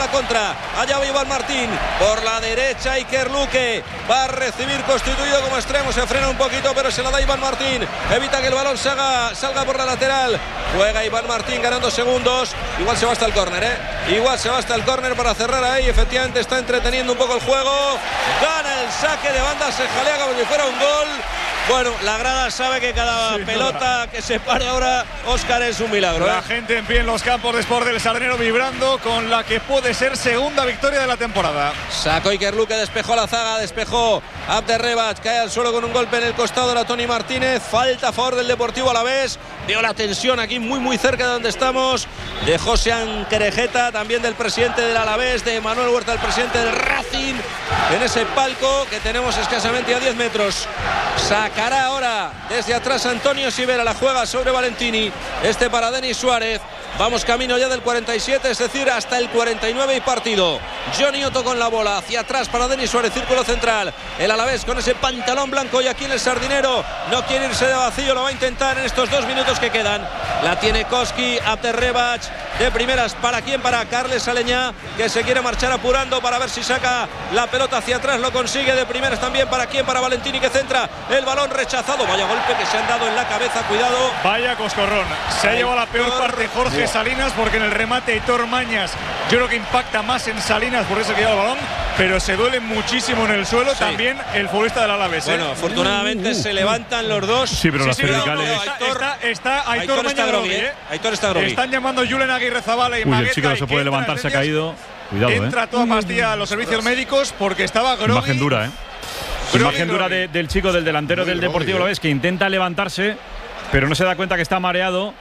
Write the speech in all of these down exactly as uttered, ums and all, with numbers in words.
contra. Allá va Iván Martín. Por la derecha Iker Luque. Va a recibir Constituido como extremo. Se frena un poquito, pero se la da Iván Martín. Evita que el balón salga, salga por la lateral. Juega Iván Martín ganando segundos. Igual se va hasta el córner, ¿eh? Igual se va hasta el córner para cerrar ahí. Efectivamente está entreteniendo un poco el juego. Gana el saque de banda. Se jalea como si fuera un gol. Bueno, la grada sabe que cada sí, pelota no. que se pare ahora, Óscar, es un milagro. La ¿eh? gente en pie en los campos de Sport del Sardinero vibrando con la que puede ser segunda victoria de la temporada. Sacó Iker Luque, despejó la zaga, despejó Abderrebac, cae al suelo con un golpe en el costado de Toni Martínez. Falta a favor del Deportivo Alavés. Veo la tensión aquí muy muy cerca de donde estamos, de José Anquerejeta, también del presidente del Alavés, de Manuel Huerta, el presidente del Racing, en ese palco que tenemos escasamente a diez metros. Sacará ahora desde atrás Antonio Sivera, la juega sobre Valentini, este para Denis Suárez. Vamos camino ya del cuarenta y siete, es decir, hasta el cuarenta y nueve y partido. Johnny Otto con la bola, hacia atrás para Denis Suárez, círculo central. El Alavés con ese pantalón blanco y aquí en el Sardinero no quiere irse de vacío, lo va a intentar en estos dos minutos que quedan. La tiene Koski, Abderrebac, de primeras, ¿para quién? Para Carles Aleñá, que se quiere marchar apurando para ver si saca la pelota hacia atrás, lo consigue de primeras también, ¿para quién? Para Valentini, que centra el balón rechazado. Vaya golpe que se han dado en la cabeza, cuidado. Vaya coscorrón, se ha llevado la peor parte Jorge Salinas, porque en el remate Aitor Mañas yo creo que impacta más en Salinas, por eso que lleva el balón, pero se duele muchísimo en el suelo. Sí. También el futbolista del Alavés. Bueno, ¿eh? afortunadamente uh, uh, se levantan los dos. Sí, pero sí, las sí, cervicales. No, está, Aitor, está, está Aitor, Aitor Mañas está grogui, ¿eh? Aitor está grogui. Están llamando Julen Aguirre Zabala y Uy, Magueta. el chico no se puede levantar, se ha caído. Cuidado, Entra eh. toda pastilla a los servicios médicos porque estaba grogui. Imagen dura, eh. Grogui, Imagen dura de, del chico, del delantero Muy del grogui, Deportivo Alavés, que intenta levantarse, pero no se da cuenta que está mareado.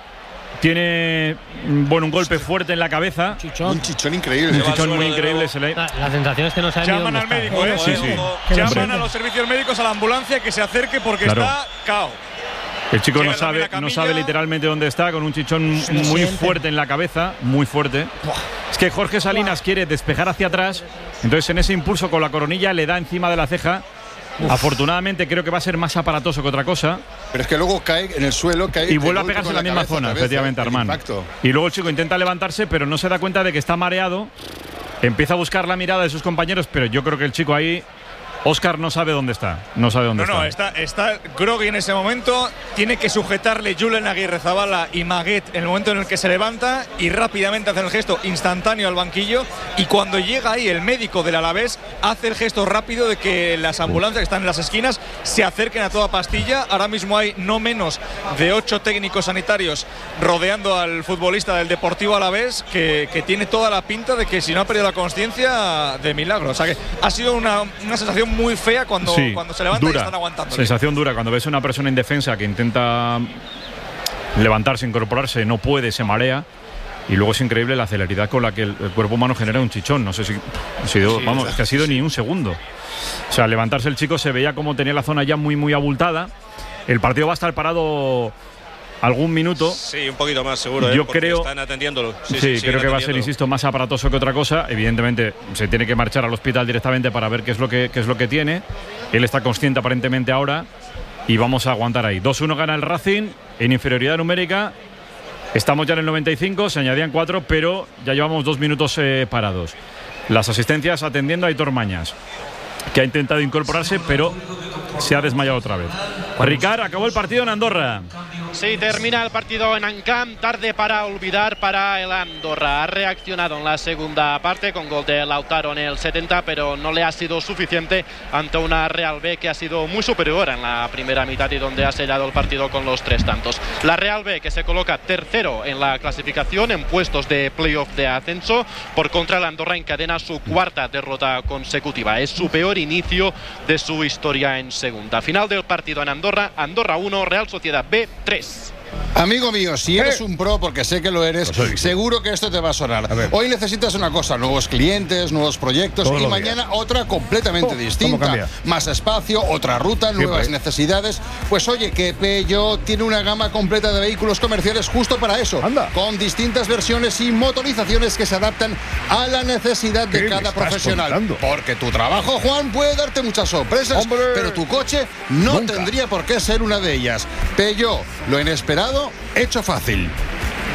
Tiene, bueno, un golpe fuerte en la cabeza. Chichón. Un chichón increíble. Un chichón muy increíble. Se le... La, la sensación es que no sabe. Llaman al médico, ¿eh? Sí, sí. Llaman a los servicios médicos, a la ambulancia, que se acerque porque claro. está cao. El chico no sabe, no sabe literalmente dónde está, con un chichón muy fuerte en la cabeza, muy fuerte. Es que Jorge Salinas quiere despejar hacia atrás, entonces en ese impulso con la coronilla le da encima de la ceja. Uf. Afortunadamente creo que va a ser más aparatoso que otra cosa. Pero es que luego cae en el suelo, cae y vuelve a pegarse en la, la misma zona, efectivamente, Armand. Y luego el chico intenta levantarse, pero no se da cuenta de que está mareado. Empieza a buscar la mirada de sus compañeros, pero yo creo que el chico ahí, Óscar, no sabe dónde está. No sabe dónde no, no, está. está. Está grogui en ese momento. Tiene que sujetarle Julen Aguirre Zabala y Maguet en el momento en el que se levanta y rápidamente hace el gesto instantáneo al banquillo. Y cuando llega ahí el médico del Alavés, hace el gesto rápido de que las ambulancias que están en las esquinas se acerquen a toda pastilla. Ahora mismo hay no menos de ocho técnicos sanitarios rodeando al futbolista del Deportivo Alavés, que, que tiene toda la pinta de que si no ha perdido la consciencia, de milagro. O sea que ha sido una, una sensación muy fea cuando, sí, cuando se levanta dura, y están aguantando. Sensación dura cuando ves a una persona indefensa que intenta levantarse, incorporarse, no puede, se marea. Y luego es increíble la celeridad con la que el, el cuerpo humano genera un chichón. No sé si ha sido, sí, vamos, es que ha sido sí. ni un segundo. O sea, levantarse el chico, se veía como tenía la zona ya muy, muy abultada. El partido va a estar parado algún minuto. Sí, un poquito más seguro. Yo ¿eh? creo. Están atendiéndolo. Sí, sí, sí creo que va a ser, insisto, más aparatoso que otra cosa. Evidentemente, se tiene que marchar al hospital directamente para ver qué es lo que, qué es lo que tiene. Él está consciente aparentemente ahora y vamos a aguantar ahí. dos uno gana el Racing en inferioridad numérica. Estamos ya en el noventa y cinco, se añadían cuatro, pero ya llevamos dos minutos eh, parados. Las asistencias atendiendo a Aitor Mañas, que ha intentado incorporarse, pero se ha desmayado otra vez. Ricard, acabó el partido en Andorra. Sí, termina el partido en Ancamp, tarde para olvidar para el Andorra. Ha reaccionado en la segunda parte con gol de Lautaro en el setenta, pero no le ha sido suficiente ante una Real B que ha sido muy superior en la primera mitad y donde ha sellado el partido con los tres tantos. La Real B, que se coloca tercero en la clasificación en puestos de playoff de ascenso. Por contra, el Andorra encadena su cuarta derrota consecutiva. Es su peor inicio de su historia en segunda. Final del partido en Andorra, Andorra uno, Real Sociedad B tres. Amigo mío, si eres un pro, porque sé que lo eres, seguro que esto te va a sonar. A Hoy necesitas una cosa, nuevos clientes, nuevos proyectos Todos y mañana días. otra completamente oh, distinta. Más espacio, otra ruta, nuevas Siempre. necesidades. Pues oye, que Peugeot tiene una gama completa de vehículos comerciales justo para eso. Anda. Con distintas versiones y motorizaciones que se adaptan a la necesidad de cada profesional. Contando? Porque tu trabajo, Juan, puede darte muchas sorpresas, ¡Hombre! pero tu coche no Nunca. tendría por qué ser una de ellas. Peugeot, lo inesperado hecho fácil.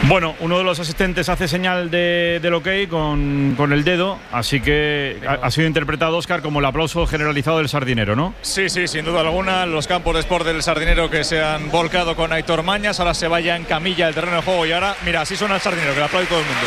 Bueno, uno de los asistentes hace señal de, del ok con, con el dedo, así que ha, ha sido interpretado, Óscar, como el aplauso generalizado del Sardinero, ¿no? Sí, sí, sin duda alguna. Los campos de sport del Sardinero que se han volcado con Aitor Mañas, ahora se vaya en camilla el terreno de juego y ahora, mira, así suena el Sardinero, que lo aplaude todo el mundo.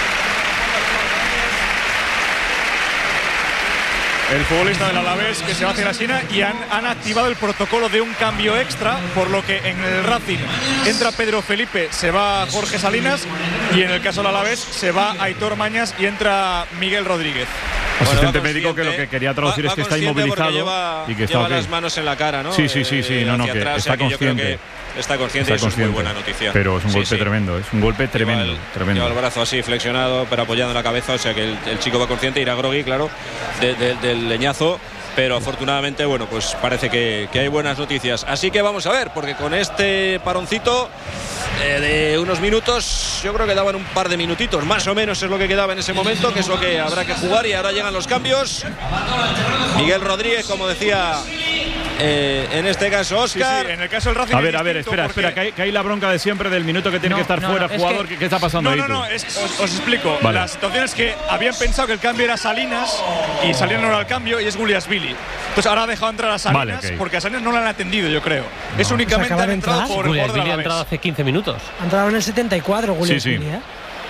El futbolista del Alavés que se va hacia la esquina y han, han activado el protocolo de un cambio extra, por lo que en el Racing entra Pedro Felipe, se va Jorge Salinas, y en el caso del Alavés se va Aitor Mañas y entra Miguel Rodríguez. Asistente bueno, médico que lo que quería traducir va, va es que está inmovilizado lleva, y que está lleva okay. las manos en la cara, ¿no? Sí, sí, sí, sí, eh, no, no, que atrás, está o sea, que consciente. Que está consciente, está y eso consciente, es muy buena noticia. Pero es un sí, golpe sí. tremendo, es un golpe tremendo, lleva el, tremendo. Lleva el brazo así flexionado, pero apoyando la cabeza, o sea que el, el chico va consciente, irá grogui, claro, de, de, del leñazo. Pero afortunadamente, bueno, pues parece que, que hay buenas noticias. Así que vamos a ver, porque con este paroncito eh, de unos minutos, yo creo que daban un par de minutitos, más o menos es lo que quedaba en ese momento, que es lo que habrá que jugar, y ahora llegan los cambios. Miguel Rodríguez, como decía, eh, en este caso Óscar. Sí, sí, en el caso del Racing. A ver, a ver, espera, porque... espera, que hay, que hay la bronca de siempre del minuto que tiene no, que estar no, fuera no, jugador. que... ¿Qué está pasando no, ahí? No, no, no, es, os, os explico. Vale. La situación es que habían pensado que el cambio era Salinas y Salinas no era el cambio y es Guliasvili. Entonces ahora ha dejado entrar a Salinas, vale, okay. porque a Salinas no lo han atendido, yo creo. No. Es únicamente han entrado por el jugador de la ha entrado hace quince minutos. Ha entrado en el setenta y cuatro, Guliasvili, sí, sí. ¿eh?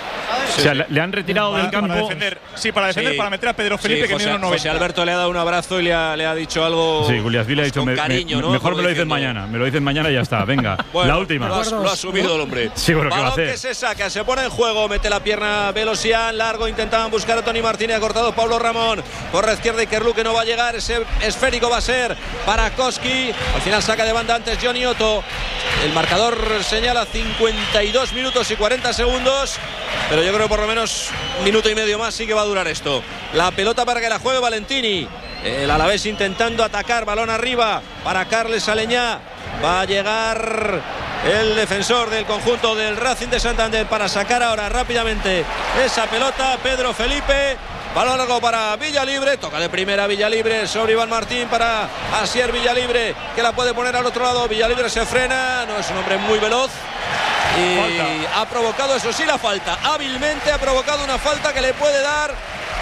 O sea, le han retirado para, del campo. Para defender, sí, para defender, sí. para meter a Pedro Felipe, sí, que José, mide unos noventa. José Alberto le ha dado un abrazo y le ha, le ha dicho algo. Sí, Guliasvili pues, ha dicho me, cariño, me, ¿no? mejor Como me lo dices diciendo... mañana. Me lo dices mañana y ya está. Venga, bueno, la última. Lo ha, lo ha subido el hombre. Sí, bueno, ¿qué va a hacer? Que se saca, se pone en juego, mete la pierna Velosian, largo, intentaban buscar a Tony Martínez, ha cortado Pablo Ramón, corre izquierda y Kerlú, que no va a llegar, ese esférico va a ser para Koski, al final saca de banda antes Johnny Otto, el marcador señala cincuenta y dos minutos y cuarenta segundos, pero yo creo que por lo menos un minuto y medio más sí que va a durar esto. La pelota para que la juegue Valentini, el Alavés intentando atacar, balón arriba para Carles Aleñá, va a llegar el defensor del conjunto del Racing de Santander para sacar ahora rápidamente esa pelota, Pedro Felipe. Balón largo para Villalibre, toca de primera Villalibre sobre Iván Martín para Asier Villalibre, que la puede poner al otro lado. Villalibre se frena, no es un hombre muy veloz y falta. Ha provocado, eso sí, la falta. Hábilmente ha provocado una falta que le puede dar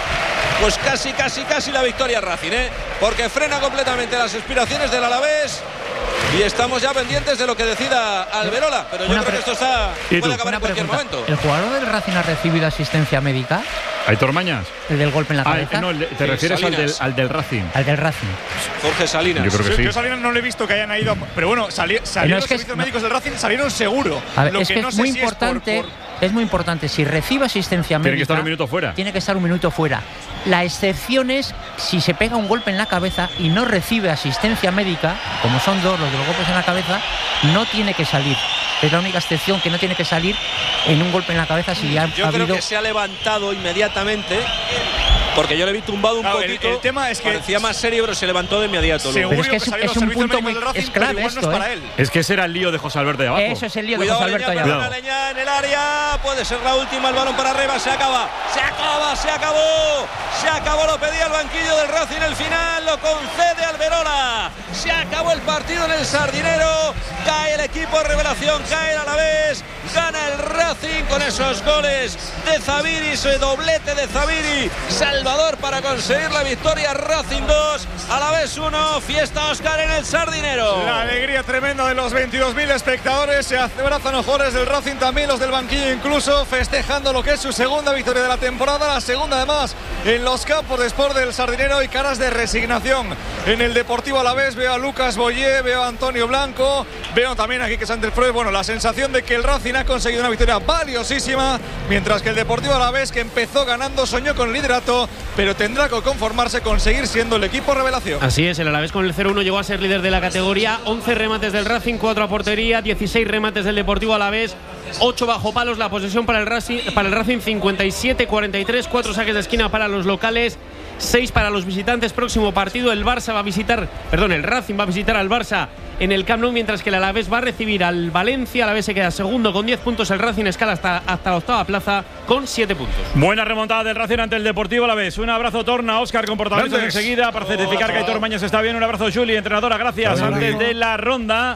pues casi, casi, casi la victoria a Racing, ¿eh? Porque frena completamente las aspiraciones del Alavés. Y estamos ya pendientes de lo que decida Alberola, pero yo una creo que esto está, puede acabar en cualquier pregunta. momento. ¿El jugador del Racing ha recibido asistencia médica? ¿Aitor Mañas? ¿El del golpe en la cabeza? Ah, no, te refieres al del, al del Racing. Al del Racing. Jorge Salinas. Yo creo que sí. Yo Salinas no le he visto que hayan ido, pero bueno, sali, salieron no, es los servicios es, médicos no. del Racing, salieron seguro. A ver, lo es que, que no es sé muy si importante. Es, por, por... es muy importante. Si recibe asistencia médica, tiene que estar un minuto fuera. Tiene que estar un minuto fuera. La excepción es si se pega un golpe en la cabeza y no recibe asistencia médica, como son dos los de los golpes en la cabeza, no tiene que salir. Es la única excepción, que no tiene que salir en un golpe en la cabeza si ha, yo ha creo habido... que se ha levantado inmediatamente, porque yo le vi tumbado un claro, poquito. El, el tema es que parecía más serio, pero se levantó de inmediato. Pero es que es, que es un punto muy Racing, es clave no esto, es, ¿eh? Es que ese era el lío de José Alberto de abajo. Eso es el lío Cuidado, de José Alberto Leña, de abajo. Leña en el área, puede ser la última, el balón para arriba, se acaba, se acaba, se acabó, se acabó, lo pedía el banquillo del Racing, el final lo concede Alberola, se acabó el partido en el Sardinero, cae el equipo revelación, cae el Alavés, gana el Racing con esos goles de Zaviri, ese doblete de Zaviri, Salvador para conseguir la victoria. Racing dos, Alavés uno, fiesta Óscar en el Sardinero. La alegría tremenda de los veintidós mil espectadores, se abrazan los jugadores del Racing, también los del banquillo incluso, festejando lo que es su segunda victoria de la temporada, la segunda además en los campos de sport del Sardinero, y caras de resignación en el Deportivo Alavés. Veo a Lucas Boyé, veo a Antonio Blanco, veo también aquí que Santos Freud, bueno, la sensación de que el Racing ha conseguido una victoria valiosísima, mientras que el Deportivo Alavés, que empezó ganando, soñó con el liderato, pero tendrá que conformarse con seguir siendo el equipo revelación. Así es, el Alavés con el cero uno llegó a ser líder de la categoría, once remates del Racing, cuatro a portería, dieciséis remates del Deportivo Alavés, ocho bajo palos, la posesión para el Racing, para el Racing cincuenta y siete cuarenta y tres, cuatro saques de esquina para los locales, seis para los visitantes. Próximo partido el Barça va a visitar, perdón, el Racing va a visitar al Barça en el Camp Nou, mientras que el Alavés va a recibir al Valencia. El Alavés se queda segundo con diez puntos, el Racing escala hasta, hasta la octava plaza con siete puntos. Buena remontada del Racing ante el Deportivo Alavés. Un abrazo, Torna, Óscar, comportamientos enseguida para certificar que Aitor Mañas está bien. Un abrazo, Juli, entrenadora, gracias. Antes de la ronda,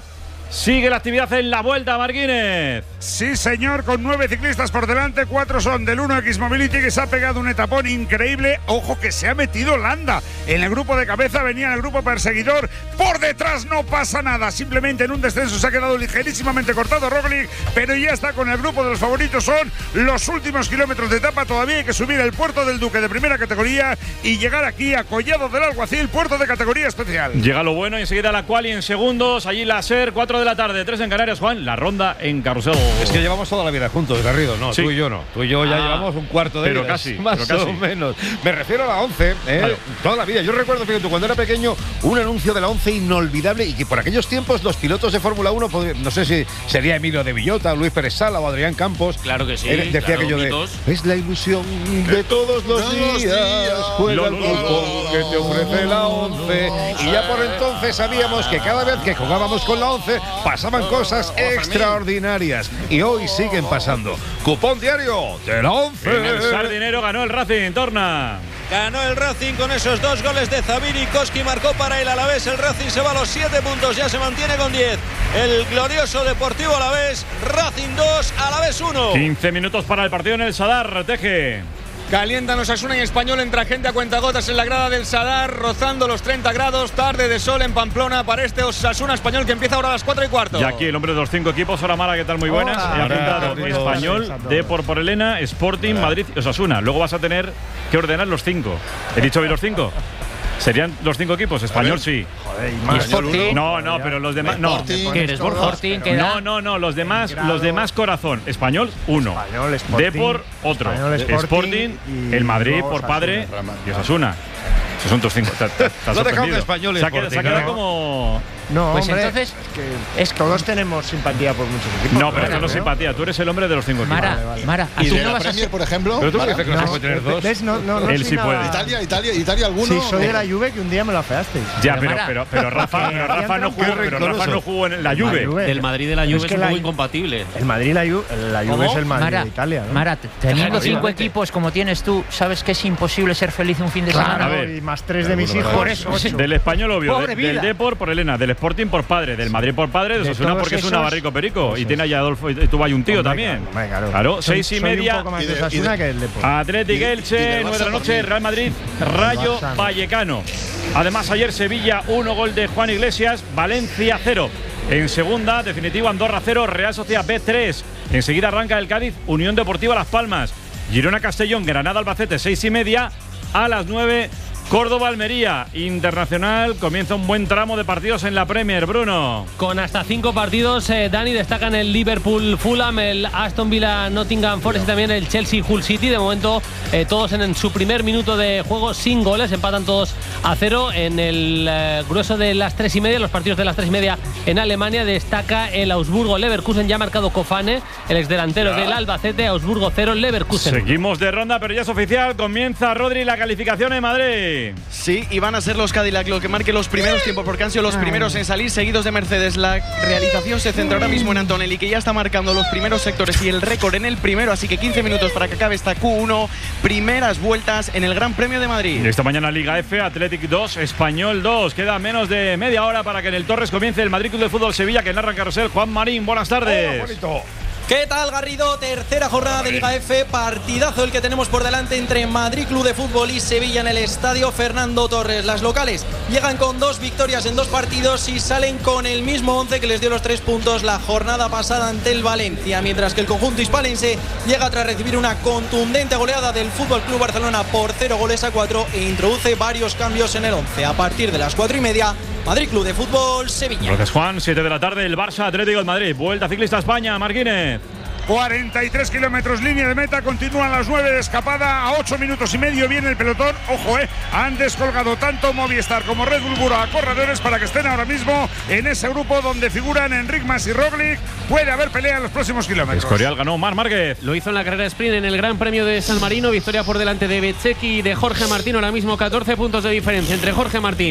Sigue la actividad en la Vuelta, Martínez. Sí, señor, con nueve ciclistas por delante, cuatro son del uno X Mobility, que se ha pegado un etapón increíble. Ojo que se ha metido Landa en el grupo de cabeza, venía en el grupo perseguidor. Por detrás no pasa nada, simplemente en un descenso se ha quedado ligerísimamente cortado Roglic, pero ya está con el grupo de los favoritos. Son los últimos kilómetros de etapa, todavía hay que subir el Puerto del Duque de primera categoría y llegar aquí a Collado del Alguacil, puerto de categoría especial. Llega lo bueno y enseguida la quali en segundos, allí la SER, cuatro de la tarde, tres en Canarias, Juan, la ronda en Carrusel. Es que llevamos toda la vida juntos, Garrido, no, sí. Tú y yo no, tú y yo ya ah, llevamos un cuarto de pero vida, casi, más pero casi. o menos. Me refiero a la once, ¿eh? Claro. Toda la vida. Yo recuerdo, fíjate, cuando era pequeño, un anuncio de la once inolvidable y que por aquellos tiempos los pilotos de Fórmula uno, no sé si sería Emilio de Villota, Luis Pérez Sala o Adrián Campos. Claro que sí. Era, decía claro, aquello mitos. de, es la ilusión de todos los todos días, días, juega el fútbol que te ofrece la once. Y ya por entonces sabíamos que cada vez que jugábamos con la once pasaban cosas extraordinarias. Y hoy siguen pasando. Cupón diario de la once. En el Sardinero ganó el Racing, Torna. Ganó el Racing con esos dos goles de Zabiri. Koski marcó para el Alavés. El Racing se va a los siete puntos, ya se mantiene con diez. El glorioso Deportivo Alavés. Racing dos, Alavés uno. quince minutos para el partido en el Sadar, Teje. Calientan Osasuna y Español, entra gente a cuentagotas en la grada del Sadar, rozando los treinta grados, tarde de sol en Pamplona para este Osasuna Español que empieza ahora a las cuatro y cuarto. Y aquí el hombre de los cinco equipos, hola Mara, ¿qué tal? Muy buenas. Hola. He apuntado Hola. Español, Hola. Depor por Elena, Sporting, hola. Madrid y Osasuna. Luego vas a tener que ordenar los cinco. ¿He dicho hoy los cinco? ¿Serían los cinco equipos? Español sí. Joder, y más. Sporting. No, no, pero los demás no. ¿Qué eres, Borja? Sporting, no, no, no, los demás, los demás corazón. Español uno. Español, Sporting, Depor otro. Español, Sporting, Sporting el Madrid por padre y Osasuna. Esos son tus cinco. Te, te, te no dejamos de Español y se ha quedado, se ha quedado ¿no? como. No, pues hombre, entonces es que, es que todos tenemos simpatía por muchos equipos. No, pero esto no es simpatía. Tú eres el hombre de los cinco equipos. Mara, vale, vale. Mara, ¿Y tú de no la vas Premier, a por ejemplo? Pero tú Mara, dices que no, no, se puede tener dos. ¿ves? No, no, no Él soy sí nada- puede. Italia, Italia, Italia, ¿alguno? Sí, soy de la Juve que un día me lo afeasteis. Ya, Pero, pero, Mara, pero, pero Rafa, pero Rafa no jugó, pero Rafa no jugó en la Juve. Juve. Del Madrid de la Juve Es es, que un la- poco incompatible. El Madrid y la Juve, la Juve ¿Cómo? es el Madrid Mara, de Italia, ¿no? Mara, teniendo cinco Efectivamente. equipos como tienes tú, sabes que es imposible ser feliz un fin de Claro, semana. A ver. y más tres de mis Seguro, hijos. Por eso, ocho. Del Español, obvio. Pobre de- del vida. Depor por Elena. Del Sporting por padre. Del Madrid por padre. De De Osasuna todos porque es un esos- navarrico perico. Y Eso tiene es. allá Adolfo. Y tú hay un tío Hombre, también. claro, hombre, claro. Claro, Soy- seis y soy media. un poco más Y de de- Osasuna y de- que el Depor. Atlético Y de- y Elche, del nueve de la Barça noche, también. Real Madrid, Rayo Barça, no. Vallecano. Además, ayer Sevilla, uno gol de Juan Iglesias, Valencia cero. En segunda, definitivo Andorra cero, Real Sociedad B tres. Enseguida arranca el Cádiz, Unión Deportiva Las Palmas. Girona Castellón, Granada Albacete, seis y media. A las nueve, Córdoba Almería. Internacional, comienza un buen tramo de partidos en la Premier, Bruno. Con hasta cinco partidos, eh, Dani, destacan el Liverpool Fulham, el Aston Villa Nottingham Forest y también el Chelsea Hull City. De momento, eh, todos en, en su primer minuto de juego sin goles, empatan todos a cero. En el eh, grueso de las tres y media, los partidos de las tres y media en Alemania, destaca el Augsburgo Leverkusen, ya ha marcado Kofane, el exdelantero del Albacete. Augsburgo cero, Leverkusen. Seguimos de ronda, pero ya es oficial. Comienza, Rodri, la calificación en Madrid. Sí, y van a ser los Cadillac lo que marque los primeros tiempos, porque han sido los primeros en salir, seguidos de Mercedes. La realización se centra ahora mismo en Antonelli, que ya está marcando los primeros sectores y el récord en el primero, así que quince minutos para que acabe esta Q uno. Primeras vueltas en el Gran Premio de Madrid. Y esta mañana Liga F, Athletic dos, Español dos. Queda menos de media hora para que en el Torres comience el Madrid Club de Fútbol Sevilla, que narra Carrusel. Juan Marín, buenas tardes. Oh, ¿Qué tal, Garrido? Tercera jornada de Liga F, partidazo el que tenemos por delante entre Madrid Club de Fútbol y Sevilla en el Estadio Fernando Torres. Las locales llegan con dos victorias en dos partidos y salen con el mismo once que les dio los tres puntos la jornada pasada ante el Valencia, mientras que el conjunto hispalense llega tras recibir una contundente goleada del F C Barcelona por cero goles a cuatro e introduce varios cambios en el once. A partir de las cuatro y media, Madrid Club de Fútbol Sevilla. Gracias, Juan. siete de la tarde, el Barça Atlético de Madrid. Vuelta ciclista a España, Marquínez. cuarenta y tres kilómetros, línea de meta, continúan las nueve de escapada, a ocho minutos y medio viene el pelotón. Ojo, eh, han descolgado tanto Movistar como Red Bull Buro a corredores para que estén ahora mismo en ese grupo donde figuran Enric Mas y Roglic. Puede haber pelea en los próximos kilómetros. Escorial ganó Mar Márquez. Lo hizo en la carrera sprint en el Gran Premio de San Marino, victoria por delante de Bezzecchi y de Jorge Martín. Ahora mismo catorce puntos de diferencia entre Jorge Martín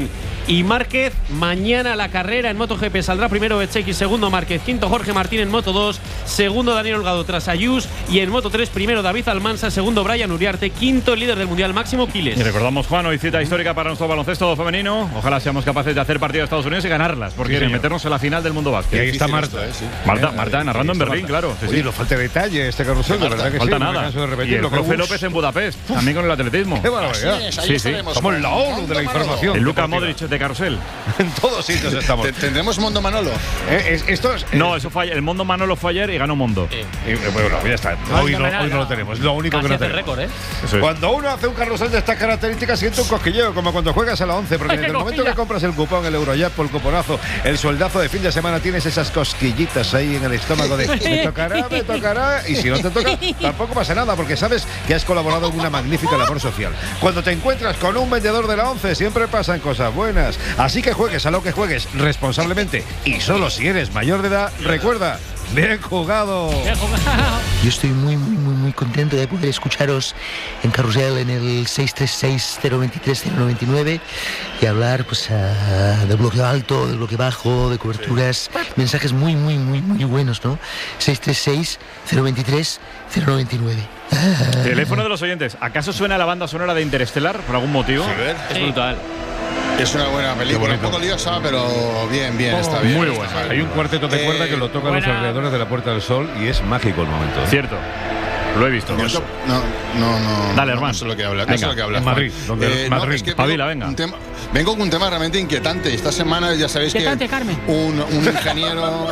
y Márquez. Mañana la carrera en MotoGP saldrá primero Bezzecchi, segundo Márquez, quinto Jorge Martín en Moto dos, segundo Daniel Holgado tras Ayús, y en Moto tres primero David Almansa, segundo Brian Uriarte, quinto el líder del Mundial Máximo Quiles. Y recordamos, Juan, hoy cita histórica para nuestro baloncesto femenino. Ojalá seamos capaces de hacer partido a Estados Unidos y ganarlas, porque quieren meternos en la final del mundo básquet. Y ahí está Marta. Esto, ¿eh? Sí. Marta, Marta narrando en Berlín, claro. Sí, Oye, sí. no falta detalle este carrusel, de verdad que falta sí. nada. De Y el profe Uf, López en Budapest, también con el atletismo. ¡Qué barbaridad! Así es, ahí Sí, sí. estaremos. Somos la ONU de la información. El Luka deportiva. Modric de carrusel. En todos sitios estamos. Te- ¿Tendremos Mondo Manolo? Eh, es- esto es, No, eso fue ayer. El Mondo Manolo fue ayer y ganó Mondo. eh, bueno, ya está. Hoy no, hoy no lo tenemos. Es lo único que no tenemos. récord, ¿eh? Eso es. Cuando uno hace un carrusel de estas características siente un cosquilleo, como cuando juegas a la once, porque desde el momento que compras el cupón, el Eurojackpot, el cuponazo, el sueldazo de fin de semana, tienes esas cosquillitas ahí en el estómago de me tocará, me tocará, y si no te toca, tampoco pasa nada, porque sabes que has colaborado en una magnífica labor social. Cuando te encuentras con un vendedor de la once, siempre pasan cosas buenas. Así que juegues a lo que juegues responsablemente, y solo si eres mayor de edad, recuerda, bien jugado. Bien jugado. Yo estoy muy, muy, muy, muy contento de poder escucharos en Carrusel en el seis tres seis, cero dos tres, cero nueve nueve y hablar pues uh, del bloque alto, del bloque bajo, de coberturas, mensajes muy, muy, muy, muy buenos, ¿no? seis tres seis, cero dos tres, cero nueve nueve. Ah. Teléfono de los oyentes. ¿Acaso suena la banda sonora de Interestelar por algún motivo? Es brutal. Es una buena película, un poco liosa, pero bien, bien, está bien. Muy está buena. bien. Hay un cuarteto de Eh, cuerda que lo tocan los buena. alrededores de la Puerta del Sol y es mágico el momento. ¿eh? Cierto. Lo he visto. No, no, no, no. Dale, no, hermano. No sé lo que habla. No Venga, sé lo que habla. en Juan. Madrid, donde- no, Madrid. es que Pabila, vengo, venga. un tema- vengo con un tema realmente inquietante. Esta semana ya sabéis Inquietante, que Carmen. un, un ingeniero,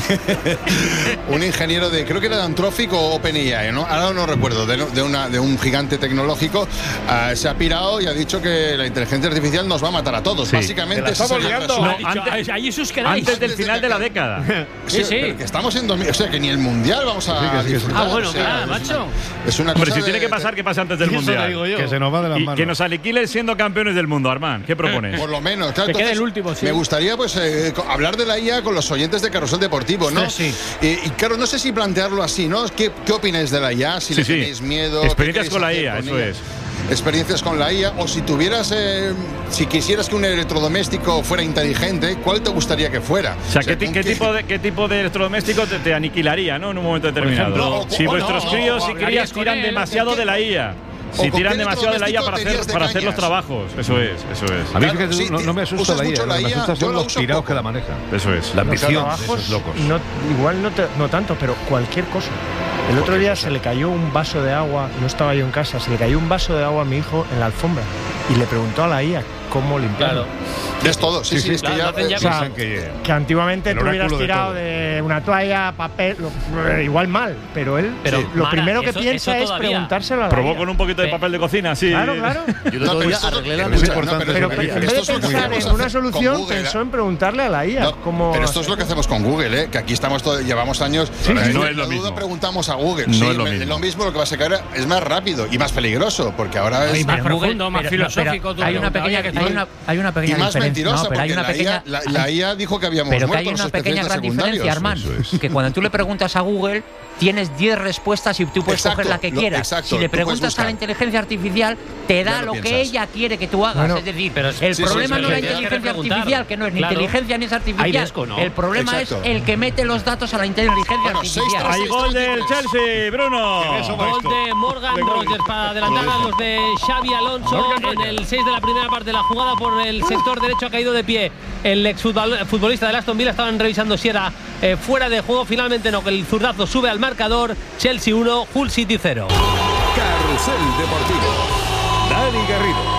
un ingeniero de, creo que era de Anthropic o OpenAI, ¿no? Ahora no recuerdo, de, de, una, de un gigante tecnológico, uh, se ha pirado y ha dicho que la inteligencia artificial nos va a matar a todos. Sí. Básicamente, Te la ese es estamos el liando. resumen. No, antes, Ahí os quedáis. antes del final de la década. Sí, sí. pero que estamos en dos mil, o sea, que ni el mundial vamos a Sí, que sí, que sí. disfrutar. Ah, bueno, o sea, claro, es- macho. Es una Hombre, cosa si tiene de- que pasar, que pase antes del Mundial. Que se nos va de las Y manos. que nos aniquilen siendo campeones del mundo, Armand. ¿Qué propones? Por lo menos, claro. Que quede entonces, el último, sí. Me gustaría pues eh, co- hablar de la I A con los oyentes de Carrusel Deportivo, ¿no? Sí, Y, y claro, no sé si plantearlo así, ¿no? ¿Qué, qué opináis de la I A? Si Sí, le sí. tenéis miedo. Experiencias ¿qué con la queréis I A, hacer eso con ella? es. Experiencias con la I A, o si tuvieras, eh, si quisieras que un electrodoméstico fuera inteligente, ¿cuál te gustaría que fuera? O sea, ¿qué, ti- ¿con qué tipo de, ¿qué tipo de electrodoméstico te, te aniquilaría, ¿no? En un momento determinado. ejemplo, si o- o vuestros no, críos o y hablarías crías con tiran él, demasiado ¿con qué- de la I A. o Si con tiran qué demasiado de la I A para electrodoméstico te hacer, irías de para hacer los cañas? trabajos. Eso es, eso es. A mí Claro, fíjate, sí, no, no me asusta usas la I A, mucho lo la que me I A, asusta yo son la los uso pirados poco. que la manejan. Eso es. La Los ambición de trabajos, esos locos. no- igual no, te- no tanto, pero cualquier cosa. El otro día se le cayó un vaso de agua, no estaba yo en casa, se le cayó un vaso de agua a mi hijo en la alfombra y le preguntó a la I A cómo limpiarlo. Es todo, sí, sí, Sí, sí, es que claro, ya, lo hacen ya eh, O sea, Piensan que- que antiguamente el tú hubieras oráculo de tirado todo. de, una toalla, papel, lo- eh, igual mal, pero él Pero, sí, lo Mara, primero que eso- piensa eso es todavía. preguntárselo a la Probó I A. con un poquito de Pe- papel de cocina, sí. Claro, claro. Yo el No, otro pero día esto- arreglé la pero es escucha, importante no, pero- Pero eso que en dices. vez esto de es lo que pensar hacemos en una con solución, Google, ¿eh? pensó en preguntarle a la I A. No, cómo pero esto es lo que hacer. hacemos con Google, ¿eh? Que aquí estamos todo, llevamos años. Sí, Pero sí, si no hay es lo duda, mismo. preguntamos a Google. No sí, es lo me- mismo. Lo que va a sacar es más rápido y más peligroso, porque ahora es. Ay, más Pero profundo, Google- más pero- filosófico. pero tú hay una preguntas, pequeña, oye, que hay sí. una, hay una Y pequeña más diferencia. mentirosa, No, pero hay porque una la, pequeña, I A, la, la I A dijo que habíamos pero que muerto hay los una pequeña especialistas gran secundarios. diferencia, Armand, Eso es. que cuando tú le preguntas a Google tienes diez respuestas y tú puedes Exacto, coger la que lo- quieras. exacto, si le tú puedes preguntas a buscar. la inteligencia artificial, te da Ya lo lo, que piensas. ella quiere que tú hagas. Bueno, es decir, pero el sí, sí, problema sí, no sí, es sí, la sí. inteligencia preguntar. artificial, que no es ni Claro. inteligencia ni es Hay artificial. desco, ¿no? El problema Exacto. es el que mete los datos a la inteligencia Bueno, seis, artificial. tres, Hay gol del Chelsea, Bruno. Eso va Gol esto. de Morgan Rogers para adelantar a los de Xavi Alonso en el seis de la primera parte. La jugada por el sector derecho ha caído de pie. El exfutbolista del Aston Villa estaban revisando si era eh, fuera de juego. Finalmente no, que el zurdazo sube al marcador. Chelsea uno, Hull City cero. Carrusel Deportivo. Dani Garrido.